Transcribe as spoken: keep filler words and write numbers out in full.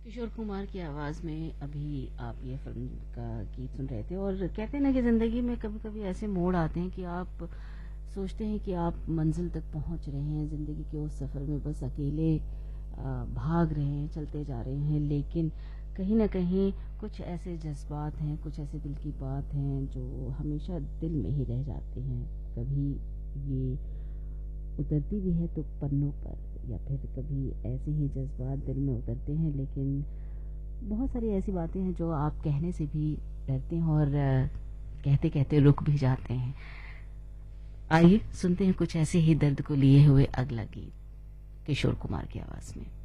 किशोर कुमार की आवाज़ में अभी आप ये फ़िल्म का गीत सुन रहे थे। और कहते हैं ना कि ज़िंदगी में कभी-कभी ऐसे मोड़ आते हैं कि आप सोचते हैं कि आप मंजिल तक पहुंच रहे हैं, ज़िंदगी के उस सफ़र में बस अकेले अ, भाग रहे हैं, चलते जा रहे हैं, लेकिन कहीं न कहीं कुछ ऐसे जज़्बात हैं, कुछ ऐसे दिल की बात हैं जो हमेशा दिल में ही रह जाती हैं। कभी ये उतरती भी है तो पन्नों पर, या फिर कभी ऐसे ही जज़्बात दिल में उतरते हैं, लेकिन बहुत सारी ऐसी बातें हैं जो आप कहने से भी डरते हैं और कहते-कहते रुक भी जाते हैं। आइए सुनते हैं कुछ ऐसे ही दर्द को लिए हुए अगला गीत किशोर कुमार की आवाज़ में।